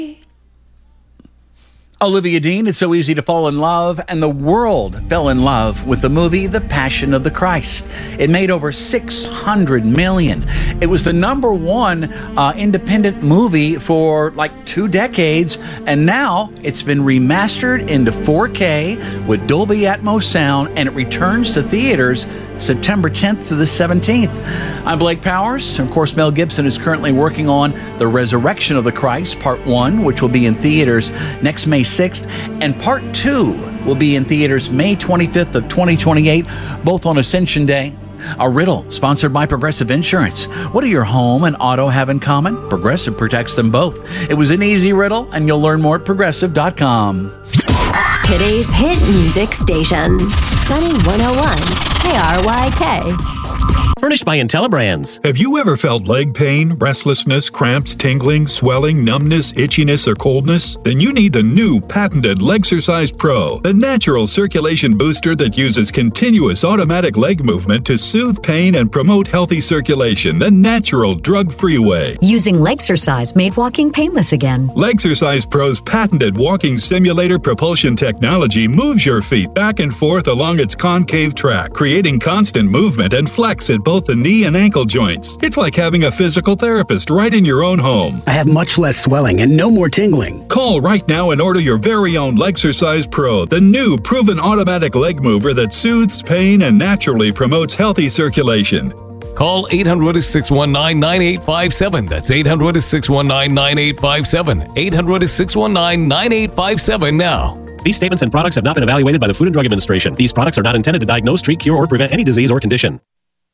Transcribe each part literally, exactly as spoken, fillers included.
Olivia Dean, It's So Easy to Fall in Love, and the world fell in love with the movie The Passion of the Christ. It made over six hundred million dollars. It was the number one uh, independent movie for like two decades, and now it's been remastered into four K with Dolby Atmos sound, and it returns to theaters September tenth to the seventeenth. I'm Blake Powers. Of course, Mel Gibson is currently working on The Resurrection of the Christ, Part one, which will be in theaters next May sixth, and Part two will be in theaters May twenty-fifth of twenty twenty-eight, both on Ascension Day. A riddle sponsored by Progressive Insurance. What do your home and auto have in common? Progressive protects them both. It was an easy riddle, and you'll learn more at progressive dot com. Today's hit music station, Sunny one oh one, K R Y K. Furnished by IntelliBrands. Have you ever felt leg pain, restlessness, cramps, tingling, swelling, numbness, itchiness, or coldness? Then you need the new patented Legsercise Pro, the natural circulation booster that uses continuous automatic leg movement to soothe pain and promote healthy circulation the natural, drug-free way. Using Legsercise made walking painless again. Legsercise Pro's patented walking simulator propulsion technology moves your feet back and forth along its concave track, creating constant movement and flex at both the knee and ankle joints. It's like having a physical therapist right in your own home. I have much less swelling and no more tingling. Call right now and order your very own Legsercise Pro, the new proven automatic leg mover that soothes pain and naturally promotes healthy circulation. Call eight hundred, six one nine, nine eight five seven. That's eight hundred, six one nine, nine eight five seven. eight hundred, six one nine, nine eight five seven now. These statements and products have not been evaluated by the Food and Drug Administration. These products are not intended to diagnose, treat, cure, or prevent any disease or condition.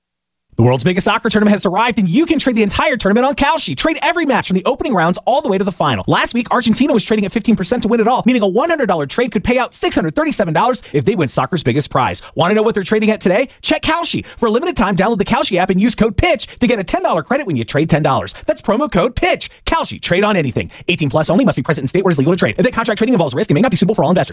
The world's biggest soccer tournament has arrived, and you can trade the entire tournament on Kalshi. Trade every match from the opening rounds all the way to the final. Last week, Argentina was trading at fifteen percent to win it all, meaning a one hundred dollars trade could pay out six hundred thirty-seven dollars if they win soccer's biggest prize. Want to know what they're trading at today? Check Kalshi. For a limited time, download the Kalshi app and use code PITCH to get a ten dollars credit when you trade ten dollars. That's promo code PITCH. Kalshi. Trade on anything. eighteen plus only. Must be present in state where it's legal to trade. If that contract trading involves risk, it may not be suitable for all investors.